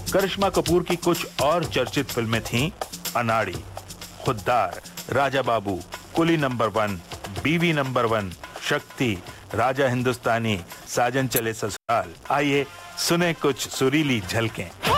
करिश्मा कपूर की कुछ और चर्चित फिल्में थीं अनाड़ी, खुद्दार, राजा बाबू, कुली नंबर 1, बीवी नंबर 1, शक्ति, राजा हिंदुस्तानी, साजन चले ससुराल। आइए सुने कुछ सुरीली झलकें।